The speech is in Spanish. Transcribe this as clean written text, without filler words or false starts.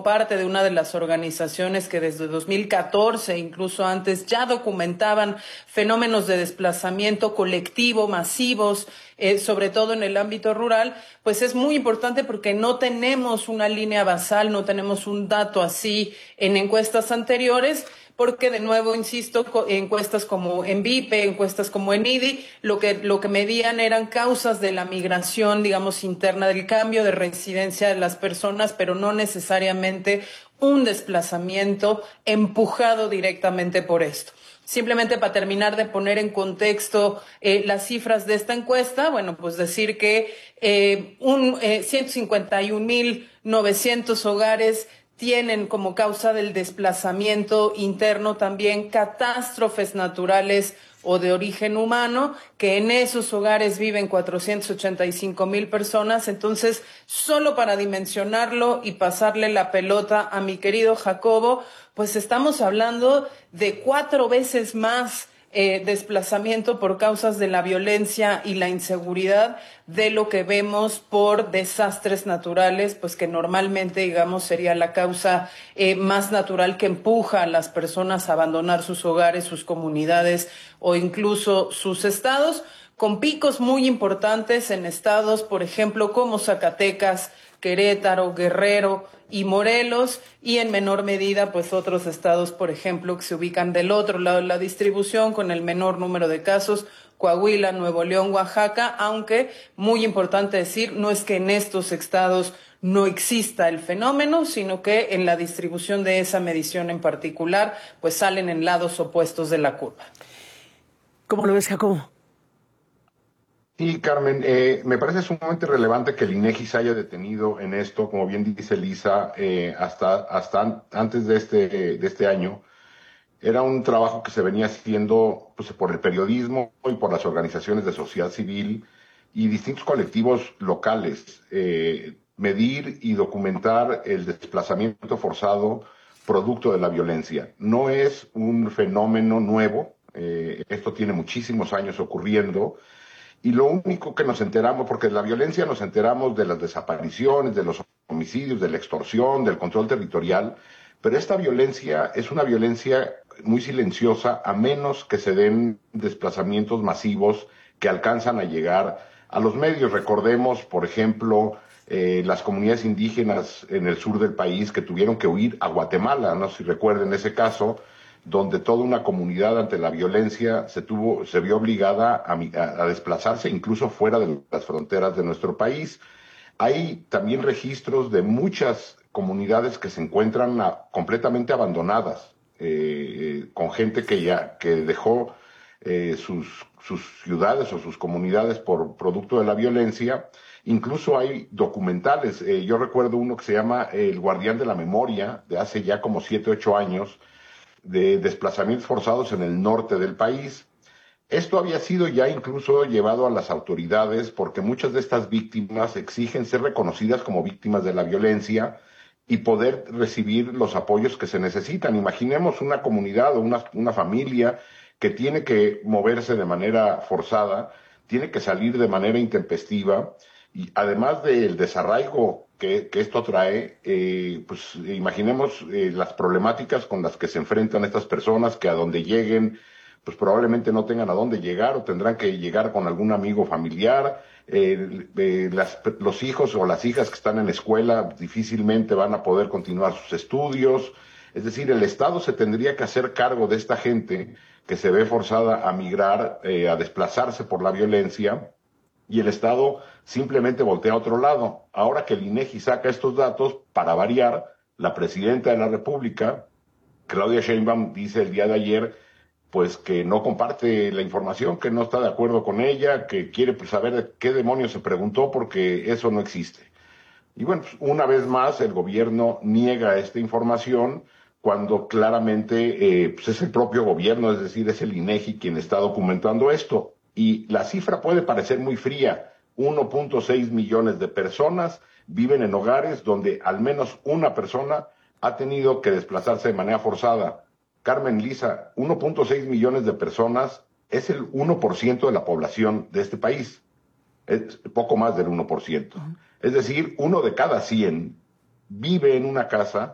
parte de una de las organizaciones que desde 2014, incluso antes, ya documentaban fenómenos de desplazamiento colectivo masivos, sobre todo en el ámbito rural, pues es muy importante porque no tenemos una línea basal, no tenemos un dato así en encuestas anteriores, porque de nuevo, insisto, encuestas como en VIPE, encuestas como en IDI, lo que medían eran causas de la migración, digamos, interna, del cambio de residencia de las personas, pero no necesariamente un desplazamiento empujado directamente por esto. Simplemente para terminar de poner en contexto las cifras de esta encuesta, bueno, pues decir que 151.900 hogares tienen como causa del desplazamiento interno también catástrofes naturales o de origen humano, que en esos hogares viven 485,000 personas. Entonces, solo para dimensionarlo y pasarle la pelota a mi querido Jacobo, pues estamos hablando de 4 veces más desplazamiento por causas de la violencia y la inseguridad de lo que vemos por desastres naturales, pues que normalmente, digamos, sería la causa más natural que empuja a las personas a abandonar sus hogares, sus comunidades o incluso sus estados, con picos muy importantes en estados, por ejemplo, como Zacatecas, Querétaro, Guerrero y Morelos, y en menor medida pues otros estados, por ejemplo, que se ubican del otro lado de la distribución con el menor número de casos, Coahuila, Nuevo León, Oaxaca, aunque muy importante decir, no es que en estos estados no exista el fenómeno, sino que en la distribución de esa medición en particular, pues salen en lados opuestos de la curva. ¿Cómo lo ves, Jacobo? Sí, Carmen, me parece sumamente relevante que el INEGI se haya detenido en esto, como bien dice Lisa, hasta antes de este año. Era un trabajo que se venía haciendo pues, por el periodismo y por las organizaciones de sociedad civil y distintos colectivos locales. Medir y documentar el desplazamiento forzado producto de la violencia. No es un fenómeno nuevo, esto tiene muchísimos años ocurriendo. Y lo único que nos enteramos, porque de la violencia nos enteramos de las desapariciones, de los homicidios, de la extorsión, del control territorial, pero esta violencia es una violencia muy silenciosa, a menos que se den desplazamientos masivos que alcanzan a llegar a los medios. Recordemos, por ejemplo, las comunidades indígenas en el sur del país que tuvieron que huir a Guatemala, no sé si recuerden ese caso, donde toda una comunidad ante la violencia se vio obligada a desplazarse incluso fuera de las fronteras de nuestro país. Hay también registros de muchas comunidades que se encuentran completamente abandonadas, con gente que dejó sus ciudades o sus comunidades por producto de la violencia. Incluso hay documentales. Yo recuerdo uno que se llama El Guardián de la Memoria, de hace ya como 7, 8 años, de desplazamientos forzados en el norte del país. Esto había sido ya incluso llevado a las autoridades porque muchas de estas víctimas exigen ser reconocidas como víctimas de la violencia y poder recibir los apoyos que se necesitan. Imaginemos una comunidad o una familia que tiene que moverse de manera forzada, tiene que salir de manera intempestiva, y además del desarraigo que esto trae, pues imaginemos las problemáticas con las que se enfrentan estas personas, que a donde lleguen, pues probablemente no tengan a dónde llegar o tendrán que llegar con algún amigo familiar. Los hijos o las hijas que están en la escuela difícilmente van a poder continuar sus estudios. Es decir, el Estado se tendría que hacer cargo de esta gente que se ve forzada a migrar, a desplazarse por la violencia, y el Estado simplemente voltea a otro lado. Ahora que el INEGI saca estos datos, para variar, la presidenta de la República, Claudia Sheinbaum, dice el día de ayer pues que no comparte la información, que no está de acuerdo con ella, que quiere pues, saber de qué demonios se preguntó porque eso no existe. Y bueno, pues, una vez más el gobierno niega esta información cuando claramente pues es el propio gobierno, es decir, es el INEGI quien está documentando esto. Y la cifra puede parecer muy fría. 1.6 millones de personas viven en hogares donde al menos una persona ha tenido que desplazarse de manera forzada. Carmen, Lisa, 1.6 millones de personas es el 1% de la población de este país. Es poco más del 1%. Es decir, 1 de cada 100 vive en una casa